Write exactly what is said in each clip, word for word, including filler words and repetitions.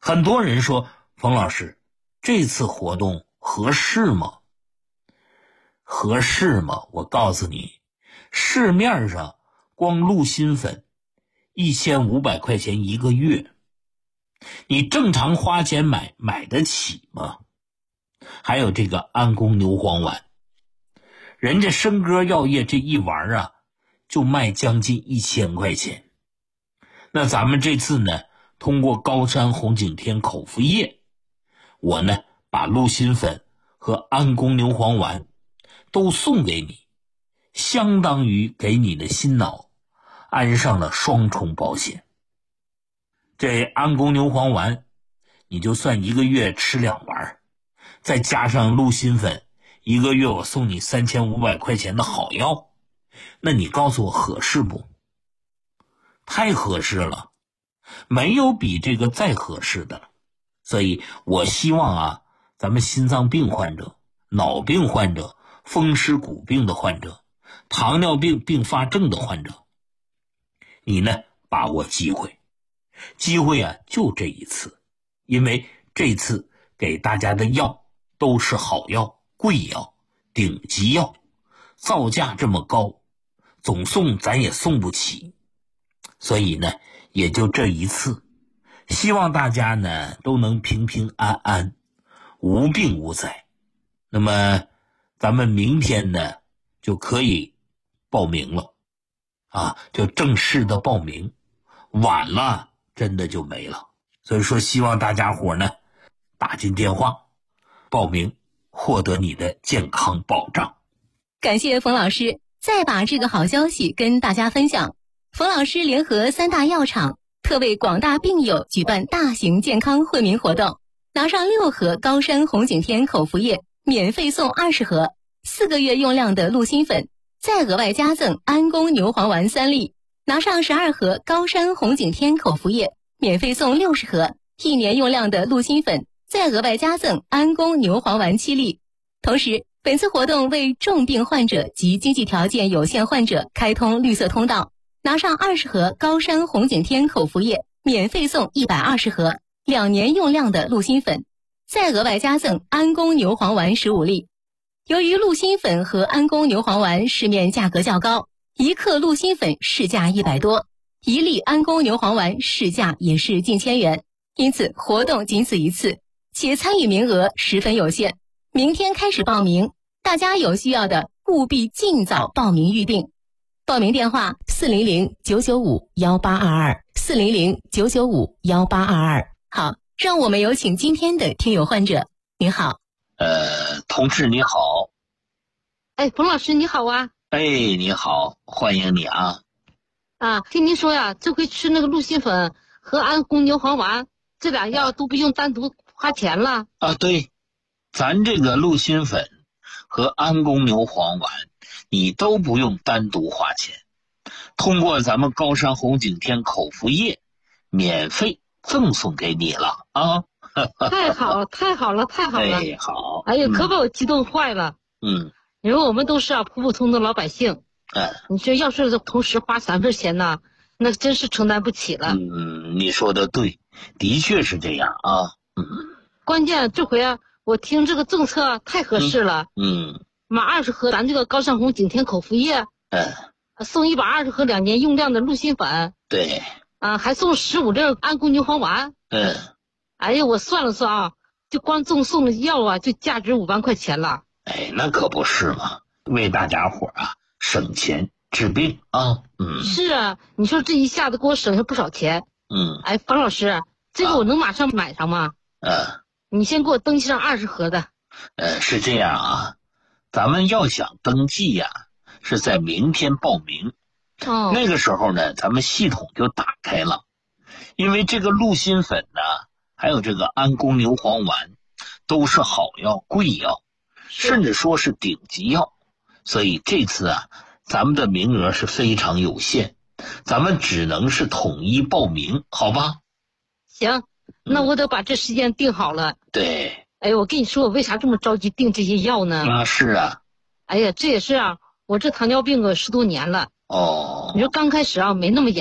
很多人说，冯老师，这次活动合适吗？合适吗？我告诉你，市面上光鹿心粉一千五百块钱一个月，你正常花钱买买得起吗？还有这个安宫牛黄丸，人家笙歌药业这一丸啊就卖将近一千块钱。那咱们这次呢，通过高山红景天口服液，我呢把鹿心粉和安宫牛黄丸都送给你，相当于给你的心脑安上了双重保险。这安宫牛黄丸你就算一个月吃两丸，再加上鹿心粉，一个月我送你三千五百块钱的好药，那你告诉我合适不？太合适了，没有比这个再合适的了。所以我希望啊，咱们心脏病患者、脑病患者、风湿骨病的患者、糖尿病并发症的患者，你呢把握机会，机会啊就这一次，因为这次给大家的药都是好药、贵药、顶级药，造价这么高，总送咱也送不起，所以呢也就这一次，希望大家呢都能平平安安，无病无灾。那么咱们明天呢就可以报名了啊，就正式的报名，晚了真的就没了。所以说希望大家伙呢打进电话报名，获得你的健康保障。 感谢冯老师，再把这个好消息跟大家分享。冯老师联合三大药厂特为广大病友举办大型健康惠民活动，拿上六盒高山红景天口服液免费送二十盒，四个月用量的鹿心粉再额外加赠安宫牛黄丸三粒，拿上十二盒高山红景天口服液免费送六十盒，一年用量的鹿心粉再额外加赠安宫牛黄丸七粒。同时本次活动为重病患者及经济条件有限患者开通绿色通道，拿上二十盒高山红景天口服液免费送一百二十盒，两年用量的鹿心粉再额外加赠安宫牛黄丸十五粒。由于鹿心粉和安宫牛黄丸市面价格较高，一克鹿心粉市价一百多，一粒安宫牛黄丸市价也是近千元，因此活动仅此一次，且参与名额十分有限。明天开始报名，大家有需要的务必尽早报名预定。报名电话四零零九九五幺八二二四零零九九五幺八二二。好，让我们有请今天的听友患者。您好。 呃，同志你好。 哎，冯老师你好啊。 哎，你好，欢迎你啊。 啊，听您说呀，这回吃那个鹿心粉和安宫牛黄丸这俩药都不用单独花钱了啊？对，咱这个鹿心粉和安宫牛黄丸你都不用单独花钱，通过咱们高山红景天口服液免费赠送给你了啊！ 太好太好了太好了！ 哎，好！ 哎呀，可把我激动坏了。 嗯， 因为我们都是啊普普通通的老百姓， 嗯， 你说要是同时花三份钱呢，那真是承担不起了。 嗯，你说的对，的确是这样啊。嗯， 关键这回啊，我听这个政策太合适了。 嗯。嗯买二十盒咱这个高山红景天口服液， 嗯， 送一百二十盒两年用量的鹿心粉， 对， 啊，还送十五粒安宫牛黄丸。 嗯， 哎呀，我算了算啊，就光赠送的药啊，就价值五万块钱了。 哎，那可不是嘛，为大家伙啊省钱治病啊。嗯， 是啊，你说这一下子给我省下不少钱。 嗯， 哎，冯老师，这个我能马上买上吗？ 嗯、 啊，你先给我登记上二十盒的。 呃，是这样啊。咱们要想登记呀、啊，是在明天报名。 哦， 那个时候呢，咱们系统就打开了。因为这个鹿心粉呢，还有这个安宫牛黄丸，都是好药、贵药，甚至说是顶级药。所以这次啊，咱们的名额是非常有限，咱们只能是统一报名，好吧？ 行，那我得把这时间定好了。 嗯、对。 哎，我跟你说，我为啥这么着急订这些药呢？ 啊，是啊。 哎呀，这也是啊，我这糖尿病个十多年了。 哦。 你说刚开始啊没那么严重，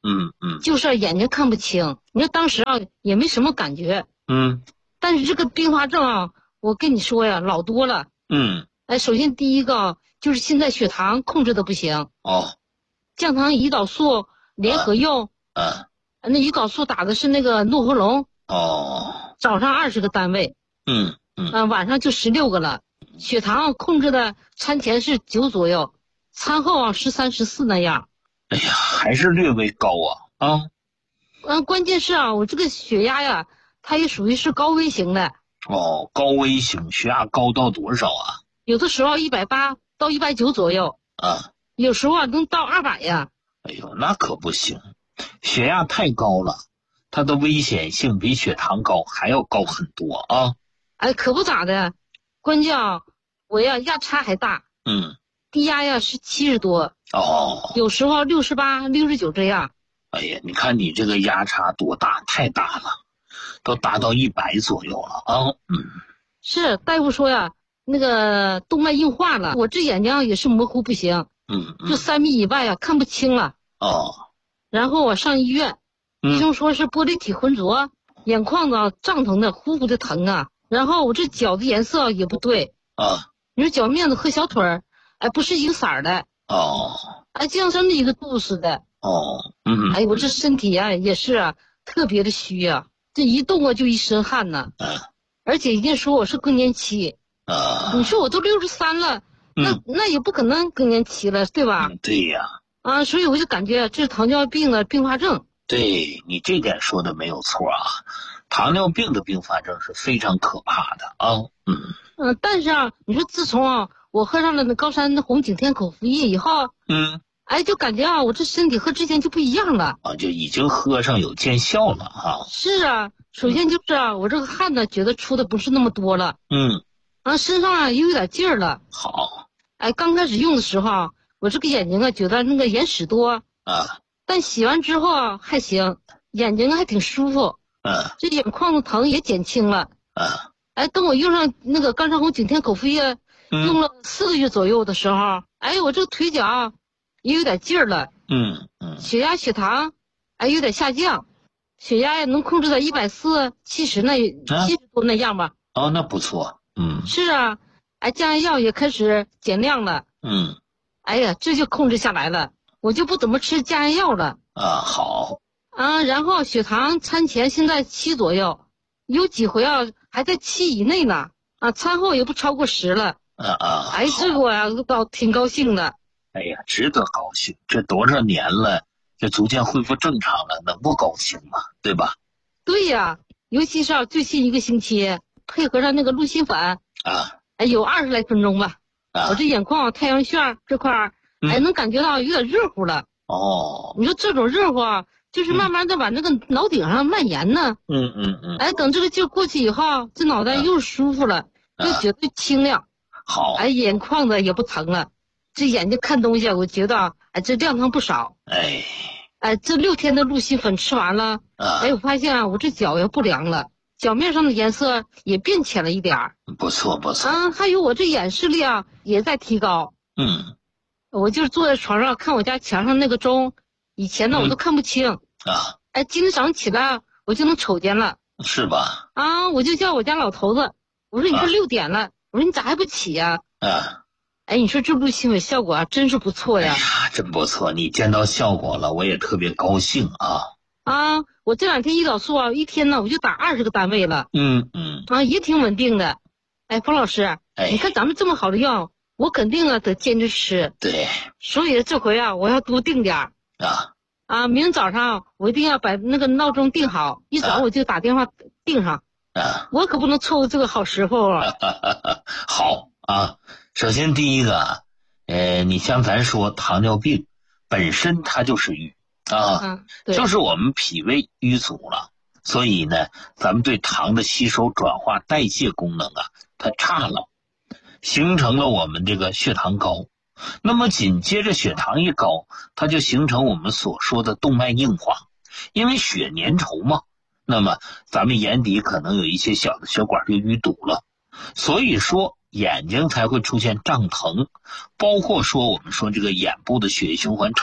嗯嗯， 就是眼睛看不清。你说当时啊也没什么感觉， 嗯但是这个并发症啊，我跟你说呀，老多了。 嗯， 哎，首先第一个就是现在血糖控制的不行， 哦， 降糖胰岛素联合用， 嗯， 那胰岛素打的是那个诺和龙， 哦， 早上二十个单位， 嗯嗯， 嗯、晚上就十六个了。血糖控制的餐前是九左右，餐后啊十三十四那样。 哎呀，还是略微高啊啊， 嗯、关键是啊，我这个血压呀，它也属于是高危型的， 哦，高危型，血压高到多少啊？ 有的时候一百八到一百九左右， 啊， 有时候啊能到二百呀。 哎呦，那可不行，血压太高了，它的危险性比血糖高还要高很多啊。 哎，可不咋的，关键啊，我呀压差还大， 嗯， 低压呀是七十多， 哦， 有时候六十八、六十九这样。 哎呀，你看你这个压差多大，太大了，都达到一百左右了啊。嗯是大夫说呀，那个动脉硬化了，我这眼睛啊也是模糊不行， 嗯嗯， 就三米以外呀看不清了。 哦， 然后我上医院，医嗯生说是玻璃体浑浊，眼眶子啊胀疼的，呼呼的疼啊。然后我这脚的颜色也不对， 啊， 你说脚面子和小腿儿，哎不是一个色儿的， 哦哎就像这么一个肚似的。 哦，嗯哎，我这身体呀、也是啊，特别的虚呀、这一动啊就一身汗呐。 嗯而且人家说我是更年期， 啊， 你说我都六十三了，那嗯那也不可能更年期了，对吧？ 嗯，对呀， 啊，所以我就感觉这是糖尿病的并发症。 对你这点说的没有错啊，糖尿病的并发症是非常可怕的啊。嗯嗯、但是啊，你说自从啊我喝上了那高山的红景天口服液以后， 嗯， 哎，就感觉啊我这身体和之前就不一样了。 啊，就已经喝上有见效了啊。 是啊，首先就是啊，我这个汗呢，觉得出的不是那么多了， 嗯， 啊，身上啊也有点劲儿了。 好哎，刚开始用的时候啊，我这个眼睛啊觉得那个眼屎多， 啊， 但洗完之后啊还行，眼睛还挺舒服， 嗯这眼眶子疼也减轻了。 嗯哎，等我用上那个甘山红景天口服液， 嗯用了四个月左右的时候，哎，我这个腿脚啊也有点劲儿了， 嗯嗯， 血压、血糖哎有点下降，血压也能控制在一百四、七十那啊七十多那样吧。 哦，那不错。嗯是啊，哎，降压药也开始减量了， 嗯哎呀，这就控制下来了，我就不怎么吃降压药了啊，好啊。然后血糖餐前现在七左右，有几回啊还在七以内呢，啊，餐后也不超过十了。 啊啊， 哎，这个我呀倒挺高兴的。 哎呀，值得高兴，这多少年了，这逐渐恢复正常了，能不高兴吗？对吧？ 对呀，尤其是啊最近一个星期，配合上那个鹿心粉， 啊哎，有二十来分钟吧， 啊我这眼眶、太阳穴这块儿，哎， 嗯能感觉到有点热乎了。 哦， 你说这种热乎啊，就是慢慢的往那个脑顶上蔓延呢。 嗯嗯嗯， 哎，等这个劲儿过去以后，这脑袋又舒服了， 啊又觉得清亮， 好， 哎，眼眶子也不疼了。这眼睛看东西啊，我觉得啊，哎，这亮堂不少。 哎哎，这六天的鹿心粉吃完了， 啊， 哎，我发现啊，我这脚也不凉了，脚面上的颜色也变浅了一点儿。 不错不错， 啊，还有我这眼视力啊也在提高。 嗯我就是坐在床上看我家墙上那个钟，以前呢嗯我都看不清， 啊， 哎，今天早上起来我就能瞅见了。 是吧？ 啊，我就叫我家老头子，我说你啊这六点了，我说你咋还不起呀、 啊， 哎，你说这鹿心粉效果啊真是不错呀。 哎呀，真不错，你见到效果了，我也特别高兴啊。 啊，我这两天胰岛素啊，一天呢我就打二十个单位了， 嗯嗯， 啊，也挺稳定的。哎，冯老师， 哎你看咱们这么好的药，我肯定啊得坚持吃， 对所以这回啊我要多定点儿。 啊， 啊，明天早上我一定要把那个闹钟定好，一早我就打电话定上， 啊， 我可不能错过这个好时候啊。 好啊。首先第一个，呃，你像咱说糖尿病本身它就是瘀啊， 嗯，对， 就是我们脾胃瘀阻了，所以呢，咱们对糖的吸收、转化、代谢功能啊，它差了，形成了我们这个血糖高。那么紧接着血糖一高，它就形成我们所说的动脉硬化，因为血粘稠嘛，那么咱们眼底可能有一些小的血管就淤堵了，所以说眼睛才会出现胀疼，包括说我们说这个眼部的血液循环差，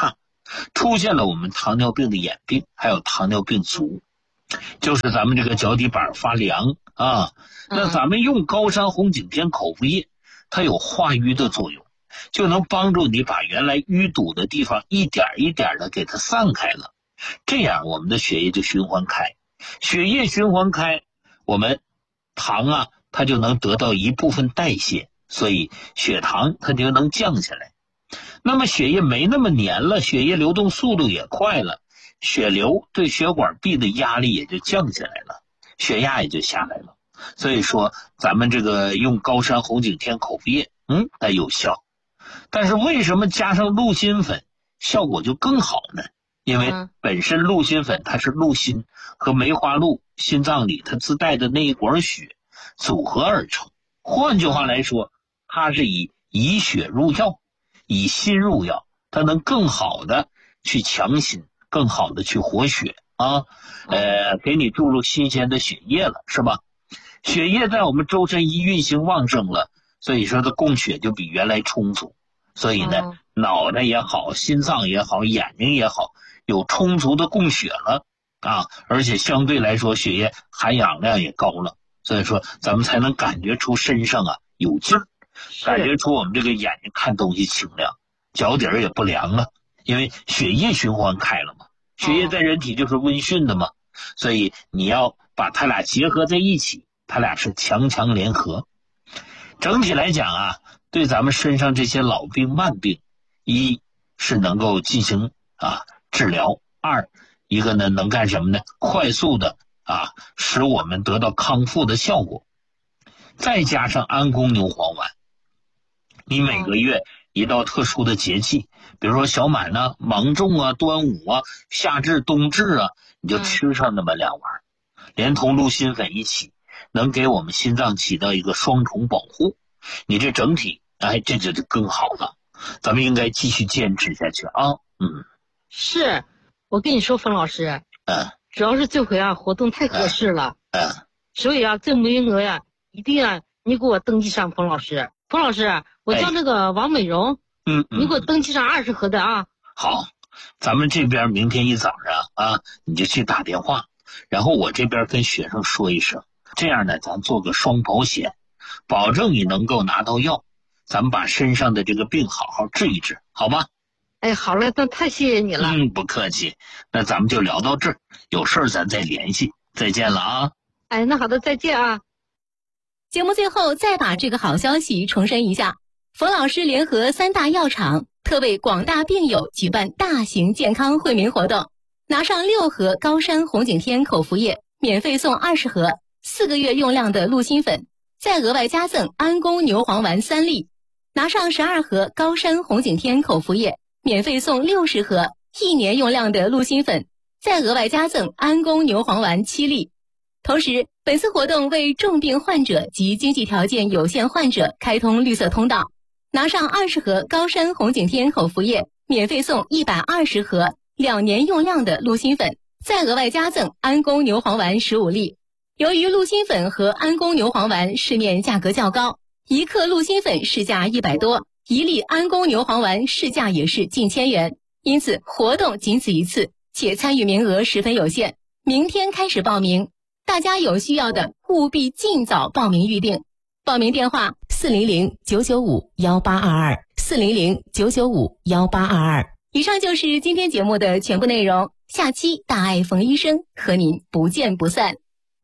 出现了我们糖尿病的眼病，还有糖尿病足，就是咱们这个脚底板发凉啊。那咱们用高山红景天口服液，它有化瘀的作用，就能帮助你把原来淤堵的地方一点一点的给它散开了，这样我们的血液就循环开，血液循环开，我们糖啊它就能得到一部分代谢，所以血糖它就能降下来。那么血液没那么黏了，血液流动速度也快了，血流对血管壁的压力也就降下来了，血压也就下来了。所以说咱们这个用高山红景天口服液嗯它有效。但是为什么加上鹿心粉效果就更好呢？因为本身鹿心粉它是鹿心和梅花鹿心脏里它自带的那一管血组合而成，换句话来说，它是以以血入药，以心入药，它能更好的去强心，更好的去活血啊，呃，给你注入新鲜的血液了，是吧？血液在我们周身一运行旺盛了，所以说它供血就比原来充足，所以呢，脑袋也好，心脏也好，眼睛也好，有充足的供血了啊，而且相对来说血液含氧量也高了，所以说咱们才能感觉出身上啊有劲儿，感觉出我们这个眼睛看东西清亮，脚底儿也不凉了，因为血液循环开了嘛，血液在人体就是温煦的嘛，所以你要把它俩结合在一起，它俩是强强联合。整体来讲啊，对咱们身上这些老病慢病，一是能够进行啊治疗，二一个呢能干什么呢？快速的啊使我们得到康复的效果。再加上安宫牛黄丸，你每个月一到特殊的节气，比如说小满啊、芒种啊、端午啊、夏至、冬至啊，你就吃上那么两丸，连同鹿心粉一起，能给我们心脏起到一个双重保护，你这整体哎这就更好了。咱们应该继续坚持下去啊。嗯， 是我跟你说，冯老师， 嗯， 主要是这回啊活动太合适了， 嗯， 所以啊这名额呀一定啊你给我登记上，冯老师。冯老师，我叫那个王美荣， 嗯， 你给我登记上二十盒的啊。 好，咱们这边明天一早上啊，你就去打电话，然后我这边跟学生说一声，这样呢，咱做个双保险，保证你能够拿到药，咱们把身上的这个病好好治一治，好吗？ 哎，好嘞，那太谢谢你了。 嗯，不客气。那咱们就聊到这儿，有事儿咱再联系，再见了啊。 哎，那好的，再见啊。 节目最后再把这个好消息重申一下，冯老师联合三大药厂特为广大病友举办大型健康惠民活动，拿上六盒高山红景天口服液，免费送二十盒四个月用量的鹿心粉，再额外加赠安宫牛黄丸三粒；拿上十二盒高山红景天口服液，免费送六十盒一年用量的鹿心粉，再额外加赠安宫牛黄丸七粒。同时，本次活动为重病患者及经济条件有限患者开通绿色通道，拿上二十盒高山红景天口服液，免费送一百二十盒两年用量的鹿心粉，再额外加赠安宫牛黄丸十五粒。由于鹿心粉和安宫牛黄丸市面价格较高，一克鹿心粉市价一百多，一粒安宫牛黄丸市价也是近千元，因此活动仅此一次，且参与名额十分有限，明天开始报名。大家有需要的务必尽早报名预定，报名电话四零零九九五幺八二二四零零九九五幺八二二。以上就是今天节目的全部内容，下期大爱冯医生和您不见不散。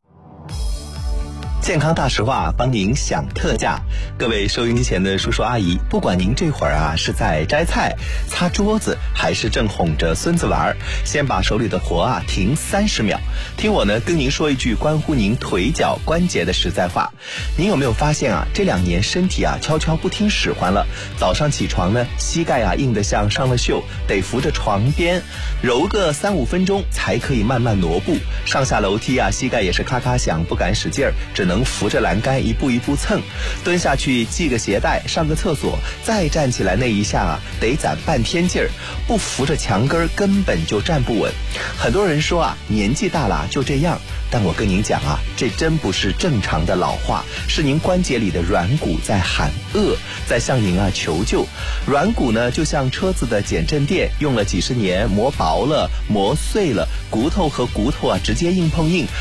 健康大实话，帮您享特价。各位收音机前的叔叔阿姨，不管您这会儿啊是在摘菜、擦桌子，还是正哄着孙子玩，先把手里的活啊停三十秒，听我呢跟您说一句关乎您腿脚关节的实在话。您有没有发现啊，这两年身体啊悄悄不听使唤了？早上起床呢，膝盖啊硬得像上了锈，得扶着床边揉个三五分钟才可以慢慢挪步。上下楼梯啊，膝盖也是咔咔响，不敢使劲儿，只能能扶着栏杆一步一步蹭，蹲下去系个鞋带，上个厕所，再站起来那一下啊，得攒半天劲儿，不扶着墙根根本就站不稳。很多人说啊，年纪大了就这样，但但我跟您讲啊，这真不是正常的老化，是您关节里的软骨在喊饿，在向您啊求救。软骨呢就像车子的减震垫，用了几十年磨薄了磨碎了，骨头和骨头啊直接硬碰硬，